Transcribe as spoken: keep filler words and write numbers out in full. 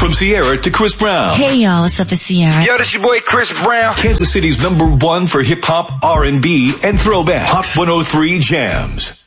From Sierra to Chris Brown. Hey y'all, what's up? It's Sierra. Yo, this your boy Chris Brown. Kansas City's number one for hip hop, R and B, and throwback. Hot one oh three Jams.